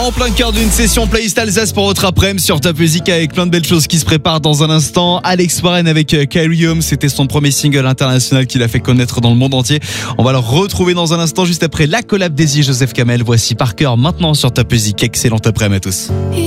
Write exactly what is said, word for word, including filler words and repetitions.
en plein cœur d'une session playlist Alsace pour votre après-midi sur Top Music avec plein de belles choses qui se préparent dans un instant. Alex Warren avec Kyrie Home, c'était son premier single international qu'il a fait connaître dans le monde entier. On va le retrouver dans un instant juste après la collab Daisy Joseph Kamel. Voici par cœur maintenant sur Top Music. Excellent après-midi à tous.